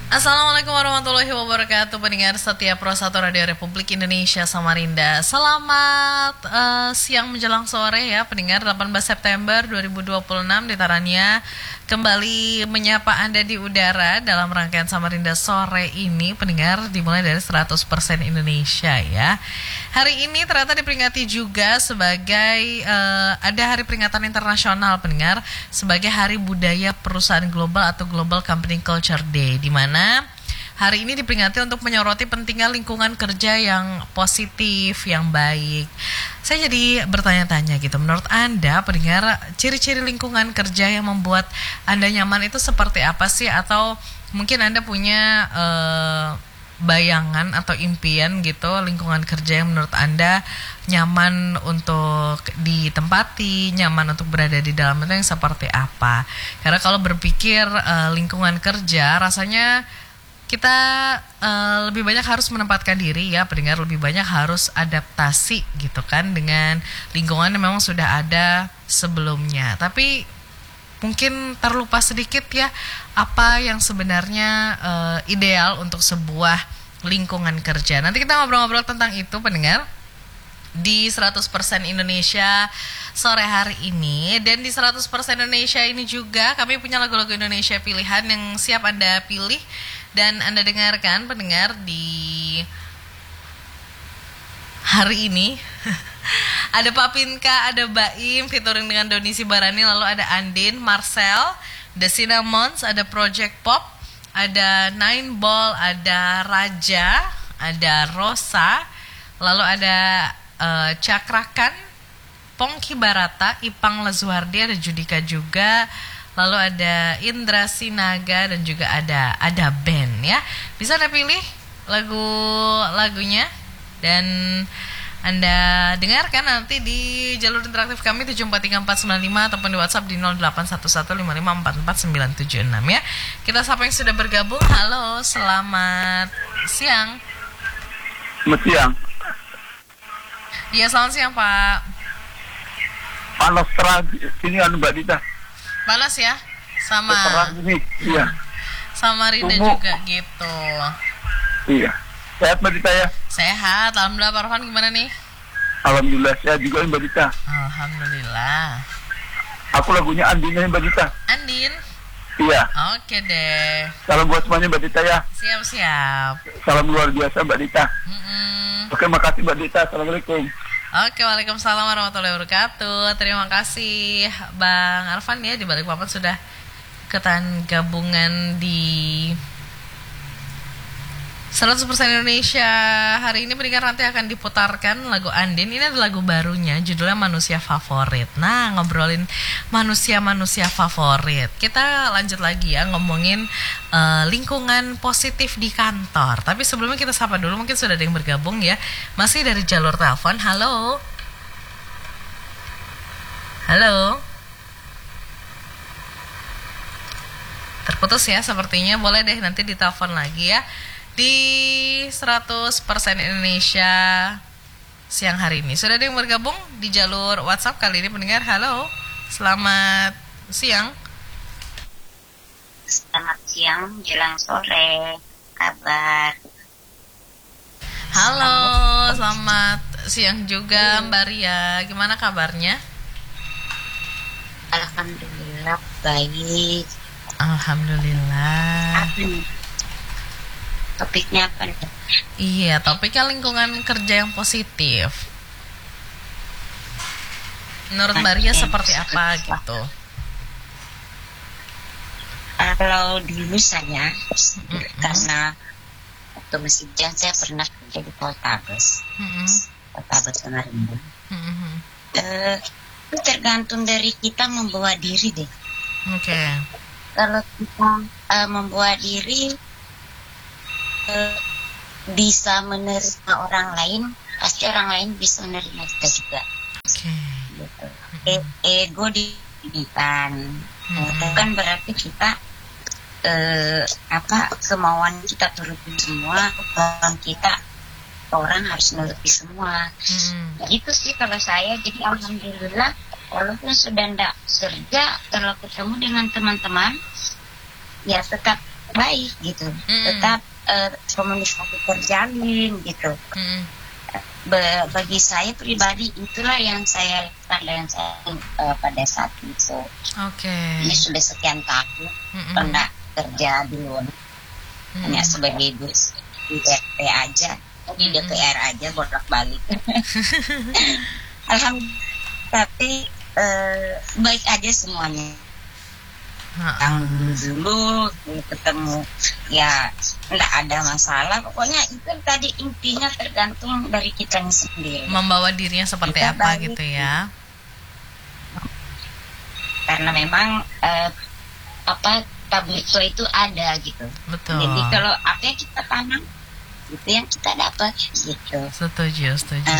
Assalamualaikum warahmatullahi wabarakatuh. Pendengar setia Pro 1 Radio Republik Indonesia Samarinda. Selamat siang menjelang sore ya pendengar. 18 September 2026 ditarannya kembali menyapa Anda di udara dalam rangkaian Samarinda sore ini. Pendengar dimulai dari 100% Indonesia ya. Hari ini ternyata diperingati juga sebagai ada hari peringatan internasional pendengar sebagai Hari Budaya Perusahaan Global atau Global Company Culture Day, di mana hari ini diperingati untuk menyoroti pentingnya lingkungan kerja yang positif, yang baik. Saya jadi bertanya-tanya gitu, menurut Anda pendengar, ciri-ciri lingkungan kerja yang membuat Anda nyaman itu seperti apa sih? Atau mungkin Anda punya bayangan atau impian gitu lingkungan kerja yang menurut Anda nyaman untuk ditempati, nyaman untuk berada di dalam itu yang seperti apa? Karena kalau berpikir lingkungan kerja rasanya kita lebih banyak harus menempatkan diri ya pendengar, lebih banyak harus adaptasi gitu kan dengan lingkungan yang memang sudah ada sebelumnya. Tapi mungkin terlupa sedikit ya apa yang sebenarnya ideal untuk sebuah lingkungan kerja. Nanti kita ngobrol-ngobrol tentang itu pendengar di 100% Indonesia sore hari ini. Dan di 100% Indonesia ini juga kami punya lagu-lagu Indonesia pilihan yang siap Anda pilih dan Anda dengarkan pendengar di hari ini. Ada Pak Pinka, ada Baim featuring dengan Doni Sibarani, lalu ada Andin, Marcel, The Cinnamons, ada Project Pop, ada Nine Ball, ada Raja, ada Rosa, lalu ada Cakrakan, Pongki Barata, Ipang Lazuardi, ada Judika juga, lalu ada Indra Sinaga dan juga ada band ya. Bisa Anda pilih lagu-lagunya dan Anda dengarkan nanti di jalur interaktif kami 743495 ataupun di WhatsApp di 081155444976 ya. Kita sapa yang sudah bergabung. Halo, selamat siang. Selamat siang. Iya, selamat siang Pak. Panas terang ini Mbak Dita. Panas ya? Sama. Terang ini, iya. Sama Rinda juga gitu. Iya. Sehat Mbak Dita ya? Sehat, alhamdulillah. Pak Arfan gimana nih? Alhamdulillah sehat juga Mbak Dita. Alhamdulillah. Aku lagunya Andin ya Mbak Dita. Andin? Iya. Oke deh. Salam buat semuanya Mbak Dita ya. Siap-siap. Salam luar biasa Mbak Dita. Oke, makasih Mbak Dita. Assalamualaikum. Oke, waalaikumsalam warahmatullahi wabarakatuh. Terima kasih Bang Arfan ya di Balikpapan sudah ikutan gabungan di 100% Indonesia. Hari ini pendengar nanti akan diputarkan lagu Andin. Ini adalah lagu barunya, judulnya Manusia Favorit. Nah, ngobrolin manusia-manusia favorit. Kita lanjut lagi ya, ngomongin lingkungan positif di kantor. Tapi sebelumnya kita sapa dulu, mungkin sudah ada yang bergabung ya. Masih dari jalur telepon. Halo. Halo. Terputus ya sepertinya. Boleh deh nanti ditelepon lagi ya. Di 100% Indonesia siang hari ini sudah ada yang bergabung di jalur WhatsApp kali ini pendengar. Halo, selamat siang. Selamat siang, jelang sore. Kabar? Halo, selamat siang juga Mbak Ria. Gimana kabarnya? Alhamdulillah baik. Alhamdulillah. Apa nih? Topiknya apa nih? Iya, topiknya lingkungan kerja yang positif. Menurut Mbak Ria seperti apa gitu? Kalau dulu saya, karena waktu masih jam saya pernah kerja di Poltabes, Poltabes Samarinda. Itu tergantung dari kita membawa diri deh. Oke. Kalau kita membawa diri bisa menerima orang lain, pasti orang lain bisa menerima kita juga. Oke. Gitu. Ego dihilangkan, bukan berarti kita kemauan kita turutin semua, kemauan kita orang harus nuruti semua. Gitu sih kalau saya. Jadi alhamdulillah, walaupun sudah tidak kerja, kalau ketemu dengan teman-teman ya tetap baik gitu, tetap komunikasi terjalin gitu. Bagi saya pribadi itulah yang saya lakukan dan saya pada saat itu. Ini sudah sekian tahun pernah kerja di luar, hanya sebagai ibu di DP aja, di DPR aja bolak-balik. Alhamdulillah, tapi baik aja semuanya. Yang dulu ketemu ya nggak ada masalah, pokoknya itu tadi intinya tergantung dari kita sendiri membawa dirinya seperti kita apa balik, gitu ya, karena memang public itu ada gitu. Betul. Jadi kalau apa yang kita tanam itu yang kita dapat gitu. Setuju.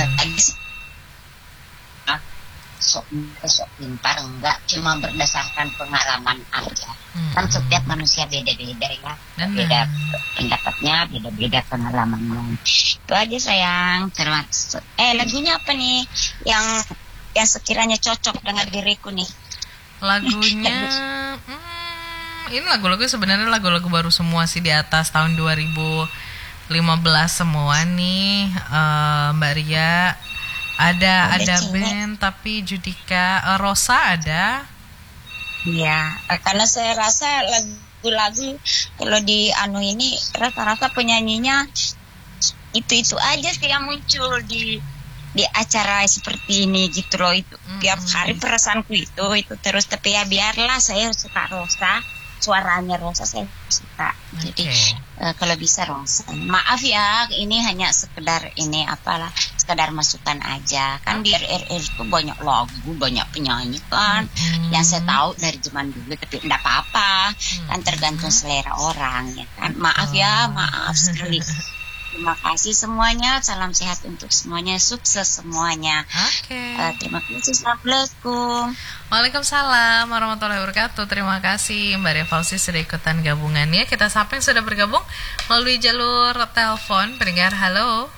Sok pintar enggak, cuma berdasarkan pengalaman aja. Kan setiap manusia beda-beda ya, beda pendapatnya, beda-beda pengalamannya. Itu aja sayang. Terima kasih. Lagunya apa nih yang sekiranya cocok dengan diriku nih? Lagunya ini lagu-lagu sebenarnya lagu-lagu baru semua sih, di atas tahun 2015 semua nih, Mbak Ria. Ada band, tapi Judika, Rosa ada. Iya, karena saya rasa lagu-lagu kalau di ini rata-rata penyanyinya itu aja sih yang muncul di acara seperti ini gitu loh. Itu tiap hari perasaanku itu terus. Tapi ya biarlah, saya suka Rosa, suaranya Rosa saya suka. Jadi kalau bisa Rosa. Maaf ya, ini hanya sekedar sekedar masukan aja. Kan di RRR itu banyak lagu, banyak penyanyi kan, yang saya tahu dari zaman dulu, tapi enggak apa-apa, kan tergantung selera orang ya kan. Maaf sekali. Terima kasih semuanya, salam sehat untuk semuanya, sukses semuanya. Terima kasih, assalamualaikum. Waalaikumsalam warahmatullahi wabarakatuh. Terima kasih Mbak Ria Fauzi sudah ikutan gabungannya. Kita sapa yang sudah bergabung melalui jalur telepon. Pendengar, halo.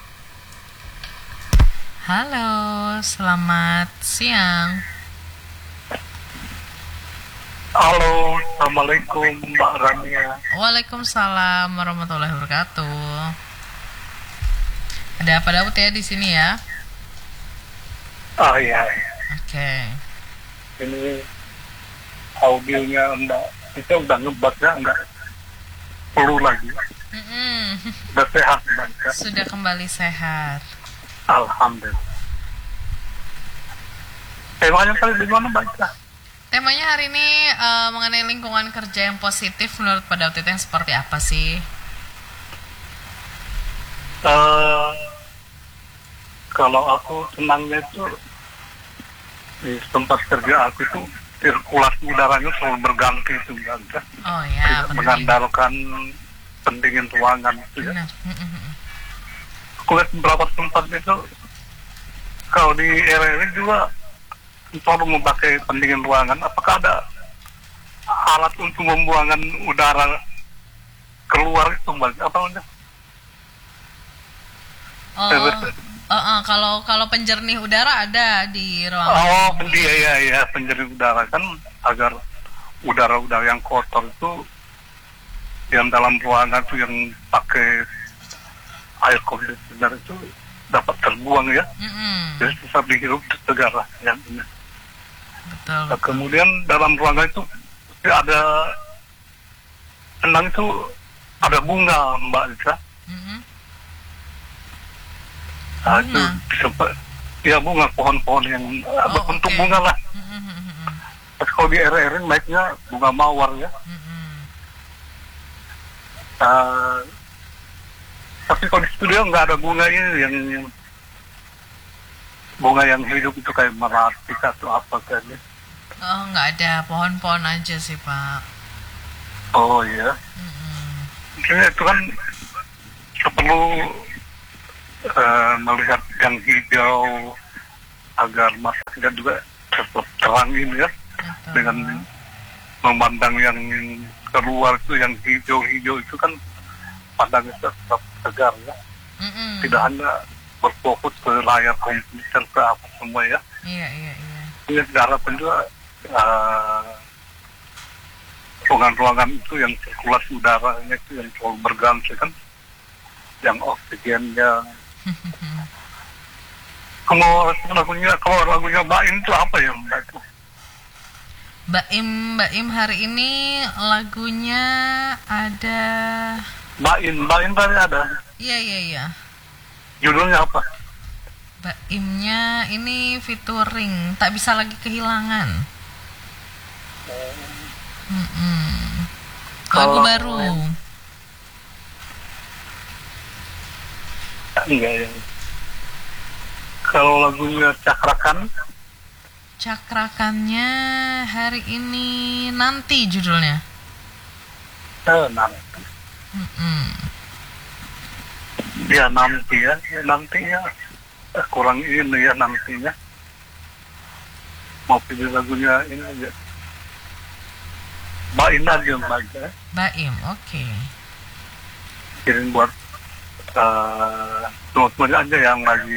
Halo, selamat siang. Halo, assalamualaikum Mbak Rania. Waalaikumsalam warahmatullahi wabarakatuh. Ada apa Daud ya di sini ya? Oh iya. Oke. Ini audionya Mbak itu udah ngebak ya, nggak perlu lagi. Udah sehat Mbak. Sudah kembali sehat. Alhamdulillah. Temanya kali di mana Mbak? Temanya hari ini mengenai lingkungan kerja yang positif. Menurut Pak Daud itu yang seperti apa sih? Kalau aku senangnya itu di tempat kerja aku itu sirkulasi udaranya selalu berganti itu Mbak. Oh ya, mengandalkan pendingin ruangan itu ya. Aku lihat beberapa tempat itu kalau di RRI juga selalu memakai pendingin ruangan. Apakah ada alat untuk membuangan udara keluar itu Mbak? Apa namanya? Kalau penjernih udara ada di ruangan. Penjernih udara kan agar udara-udara yang kotor itu yang dalam ruangan itu yang pakai air kondisioner itu dapat terbuang ya. Jadi bisa dihirup segar lah yang ini. Betul. Nah, kemudian dalam ruangan itu ada senang itu ada bunga Mbak Lisa. Nah, itu bisa bunga, pohon-pohon yang berbentuk bunga lah. Tapi kalau di RRI naiknya bunga mawar ya. Tapi kalau di studio nggak ada bunganya, yang bunga yang hidup itu kayak melati atau apa kan? Nggak ada, pohon-pohon aja sih Pak. Oh iya. Mungkin itu kan perlu melihat yang hijau agar masa kita juga tetap terang ini ya. Betul. Dengan memandang yang keluar itu yang hijau-hijau itu kan pandangnya tetap segar ya. Tidak hanya berfokus ke layar komputer ke apa semua ya. Iya. Ini harapan juga ruangan-ruangan itu yang sirkulasi udaranya itu yang selalu berganti kan, yang oksigennya. Kalau lagunya Baim itu apa ya Mbak itu? Baim hari ini lagunya ada. Baim tadi ada. Iya. Judulnya apa? Baimnya ini featuring Tak Bisa Lagi Kehilangan. Lagu baru. Enggak ya. Kalau lagunya Cakrakannya hari ini Nanti judulnya. Nanti. Ya nantinya kurang ini ya nantinya. Mau pilih lagunya ini aja. Baim aja Mbak. Baim, oke. Kirim buat teman-teman aja yang lagi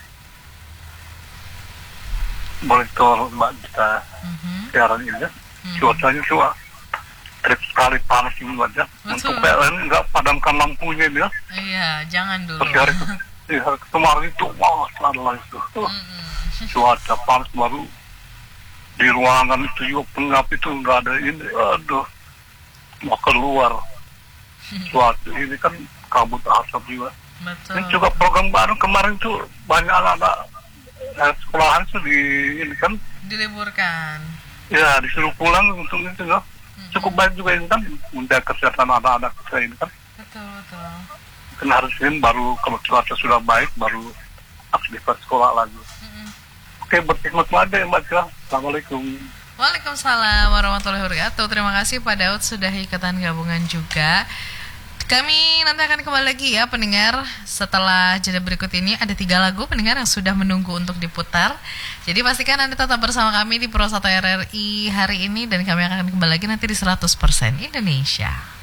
monitor Mbak kita siaran ini ya. Cuacanya cuma trip sekali panas ini aja. Untuk PLN nggak padamkan lampunya dia. Iya, jangan dulu. Tapi hari kemarin itu adalah itu. Cuaca panas baru di ruangan itu juga pengap itu nggak ada ini. Aduh, mau keluar. Cuaca ini kan kabut asap juga. Betul. Ini juga program baru kemarin tuh banyak anak-anak sekolahan tuh ini kan diliburkan. Ya disuruh pulang untuk itu loh. Cukup baik juga ini kan menjaga kesehatan anak-anak kita ini kan. Betul. Kan harus ini baru kalau cuaca sudah baik baru aktivitas sekolah lagi. Oke, berkhidmat aja ya Mbak Cila. Assalamualaikum. Waalaikumsalam warahmatullahi wabarakatuh. Terima kasih Pak Daud sudah ikutan gabungan juga. Kami nanti akan kembali lagi ya pendengar. Setelah jeda berikut ini ada 3 lagu pendengar yang sudah menunggu untuk diputar. Jadi pastikan Anda tetap bersama kami di Pro 1 RRI hari ini. Dan kami akan kembali lagi nanti di 100% Indonesia.